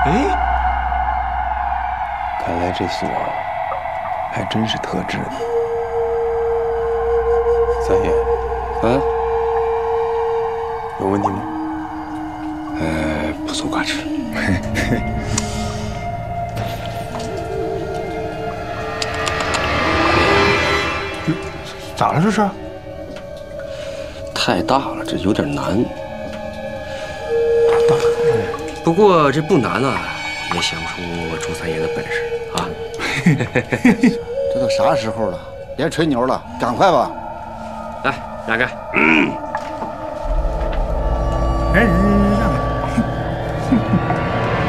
哎，看来这锁还真是特制的。三爷， 啊， 有问题吗？ 不足挂齿。 咋了这是？ 太大了，这有点难。不过这不难啊，也想不出周三爷的本事啊。 这都啥时候了，别吹牛了，赶快吧。 来，让开。 哎。